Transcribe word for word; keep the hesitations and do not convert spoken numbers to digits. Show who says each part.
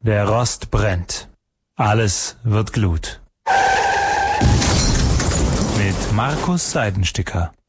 Speaker 1: Der Rost brennt. Alles wird Glut. Mit Markus Seidensticker.